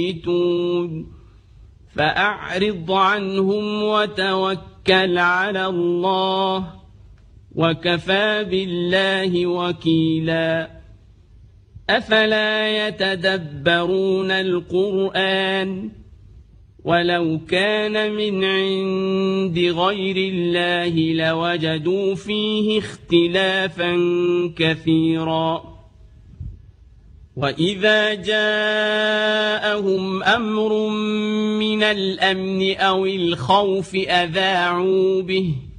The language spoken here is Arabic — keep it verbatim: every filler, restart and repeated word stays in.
فأعرض عنهم وتوكل على الله وكفى بالله وكيلا أفلا يتدبرون القرآن ولو كان من عند غير الله لوجدوا فيه اختلافا كثيرا وإذا جاءهم أمر من الأمن أو الخوف أذاعوا به